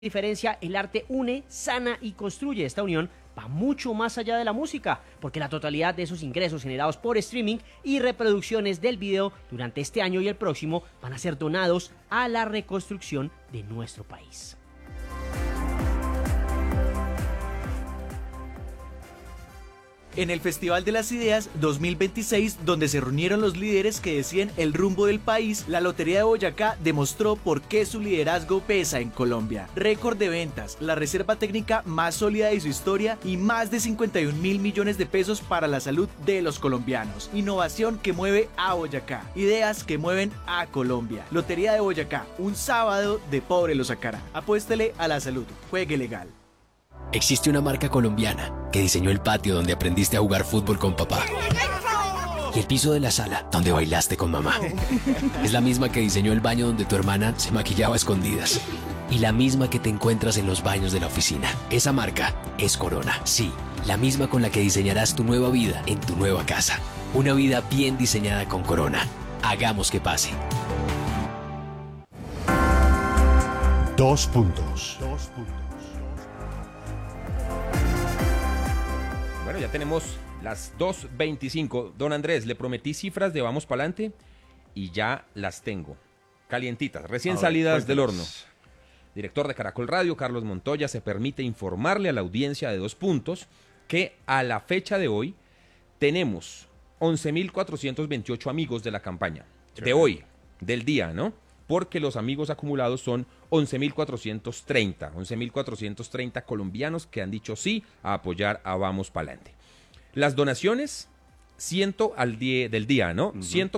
diferencia, el arte une, sana y construye. Esta unión va mucho más allá de la música, porque la totalidad de esos ingresos generados por streaming y reproducciones del video durante este año y el próximo van a ser donados a la reconstrucción de nuestro país. En el Festival de las Ideas 2026, donde se reunieron los líderes que decían el rumbo del país, la Lotería de Boyacá demostró por qué su liderazgo pesa en Colombia. Récord de ventas, la reserva técnica más sólida de su historia y más de 51.000 millones de pesos para la salud de los colombianos. Innovación que mueve a Boyacá, ideas que mueven a Colombia. Lotería de Boyacá, un sábado de pobre lo sacará. Apuéstele a la salud, juegue legal. Existe una marca colombiana que diseñó el patio donde aprendiste a jugar fútbol con papá y el piso de la sala donde bailaste con mamá. Es la misma que diseñó el baño donde tu hermana se maquillaba a escondidas y la misma que te encuentras en los baños de la oficina. Esa marca es Corona. Sí, la misma con la que diseñarás tu nueva vida en tu nueva casa. Una vida bien diseñada con Corona. Hagamos que pase. 2 puntos. Bueno, ya tenemos las 2:25. Don Andrés, le prometí cifras de Vamos Pa'lante y ya las tengo. Calientitas, recién salidas del horno. Director de Caracol Radio, Carlos Montoya, se permite informarle a la audiencia de 2 puntos que a la fecha de hoy tenemos 11.428 amigos de la campaña. Sí. De hoy, del día, ¿no? Porque los amigos acumulados son 11.430 colombianos que han dicho sí a apoyar a Vamos Pa'lante. Las donaciones, del día, ¿no?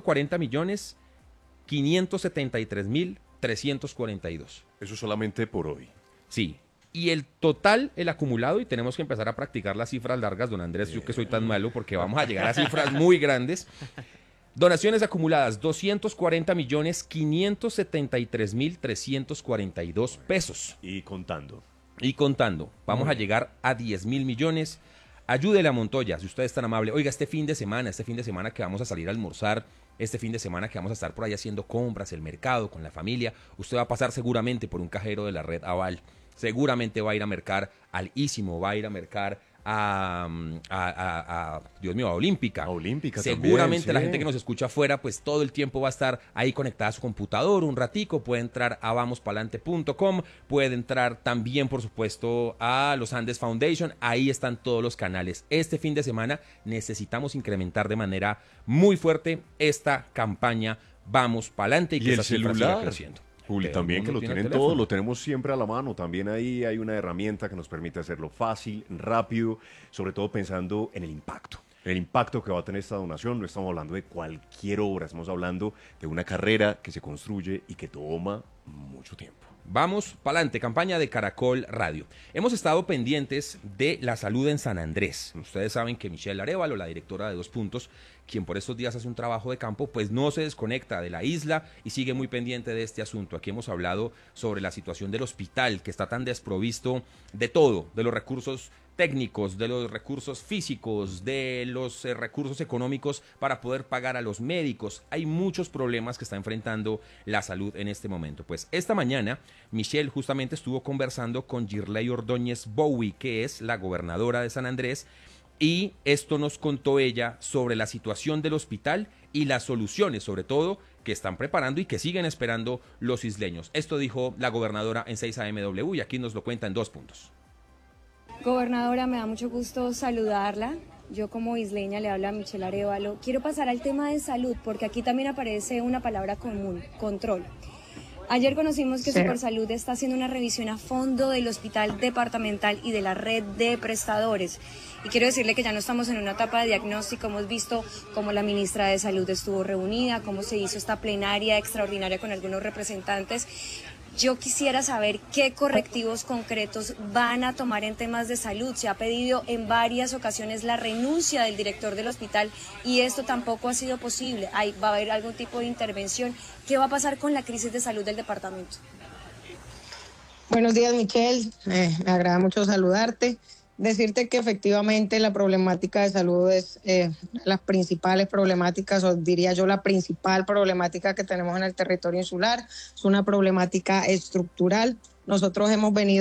140.573.342. Eso solamente por hoy. Sí. Y el total, el acumulado, y tenemos que empezar a practicar las cifras largas, don Andrés, yo que soy tan malo, porque vamos a llegar a cifras muy grandes. Donaciones acumuladas, 240.573.342 pesos. Y contando. Vamos a llegar a 10.000 millones. Ayúdele a Montoya, si usted es tan amable. Oiga, este fin de semana que vamos a salir a almorzar, este fin de semana que vamos a estar por ahí haciendo compras, el mercado, con la familia, usted va a pasar seguramente por un cajero de la red Aval. Seguramente va a ir a mercar al Ísimo, va a ir a mercar Dios mío, a Olímpica. Seguramente también, la gente que nos escucha afuera, pues todo el tiempo va a estar ahí conectada a su computador un ratico, puede entrar a vamospalante.com, puede entrar también, por supuesto, a los Andes Foundation, ahí están todos los canales. Este fin de semana necesitamos incrementar de manera muy fuerte esta campaña Vamos Pa'lante y que esa cifra siga creciendo. Juli, también que lo tienen todo, lo tenemos siempre a la mano. También ahí hay una herramienta que nos permite hacerlo fácil, rápido, sobre todo pensando en el impacto. El impacto que va a tener esta donación. No estamos hablando de cualquier obra, estamos hablando de una carrera que se construye y que toma mucho tiempo. Vamos Pa'lante, campaña de Caracol Radio. Hemos estado pendientes de la salud en San Andrés. Ustedes saben que Michelle Arévalo, la directora de 2 puntos, quien por estos días hace un trabajo de campo, pues no se desconecta de la isla y sigue muy pendiente de este asunto. Aquí hemos hablado sobre la situación del hospital, que está tan desprovisto de todo, de los recursos técnicos, de los recursos físicos, de los recursos económicos para poder pagar a los médicos. Hay muchos problemas que está enfrentando la salud en este momento. Pues esta mañana Michelle justamente estuvo conversando con Girley Ordóñez Bowie, que es la gobernadora de San Andrés, y esto nos contó ella sobre la situación del hospital y las soluciones, sobre todo, que están preparando y que siguen esperando los isleños. Esto dijo la gobernadora en 6am W y aquí nos lo cuenta en 2 puntos. Gobernadora, me da mucho gusto saludarla. Yo como isleña le hablo a Michelle Arévalo. Quiero pasar al tema de salud porque aquí también aparece una palabra común, control. Ayer conocimos que Supersalud está haciendo una revisión a fondo del hospital departamental y de la red de prestadores. Y quiero decirle que ya no estamos en una etapa de diagnóstico. Hemos visto cómo la ministra de Salud estuvo reunida, cómo se hizo esta plenaria extraordinaria con algunos representantes. Yo quisiera saber qué correctivos concretos van a tomar en temas de salud. Se ha pedido en varias ocasiones la renuncia del director del hospital y esto tampoco ha sido posible. ¿Va a haber algún tipo de intervención? ¿Qué va a pasar con la crisis de salud del departamento? Buenos días, Michelle. Me agrada mucho saludarte. Decirte que efectivamente la problemática de salud es las principales problemáticas, o diría yo la principal problemática que tenemos en el territorio insular. Es una problemática estructural. nosotros hemos venido